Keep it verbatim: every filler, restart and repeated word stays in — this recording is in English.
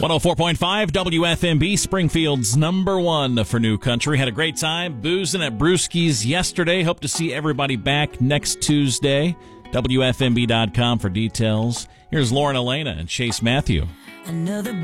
one oh four point five W F M B, Springfield's number one for New Country. Had a great time boozing at Brewski's yesterday. Hope to see everybody back next Tuesday. W F M B dot com for details. Here's Lauren Elena and Chase Matthew. Another